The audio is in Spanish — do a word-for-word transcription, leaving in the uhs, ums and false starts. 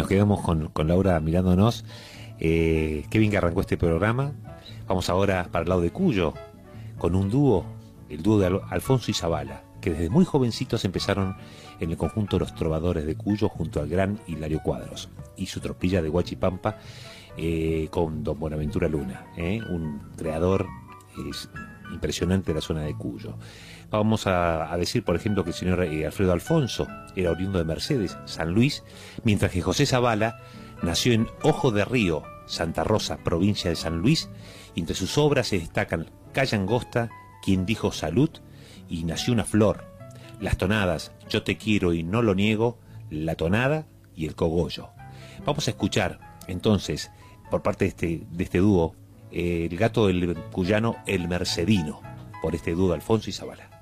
nos quedamos con, con Laura mirándonos. Eh, qué bien que arrancó este programa. Vamos ahora para el lado de Cuyo, con un dúo, el dúo de Al Alfonso y Zabala, que desde muy jovencitos empezaron en el conjunto Los Trovadores de Cuyo junto al gran Hilario Cuadros y su tropilla de Huachipampa, eh, con don Buenaventura Luna, eh, un creador eh, impresionante de la zona de Cuyo. Vamos a, a decir, por ejemplo, que el señor eh, Alfredo Alfonso era oriundo de Mercedes, San Luis, mientras que José Zabala nació en Ojo de Río, Santa Rosa, provincia de San Luis, y entre sus obras se destacan Calle Angosta, Quien dijo salud, y Nació una flor, las tonadas Yo te quiero y no lo niego, La tonada y El cogollo. Vamos a escuchar entonces, por parte de este, de este dúo, eh, el gato del cuyano El Mercedino, por este dúo de Alfonso y Zabala.